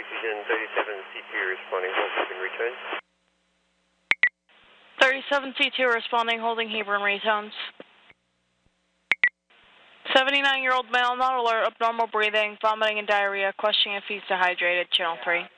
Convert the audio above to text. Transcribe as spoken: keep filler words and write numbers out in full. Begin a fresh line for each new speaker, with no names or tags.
Fusion thirty-seven C two responding, holding return.
thirty-seven C two responding, holding Hebron retones. seventy-nine-year-old male, not alert, abnormal breathing, vomiting and diarrhea, questioning if he's dehydrated, channel three.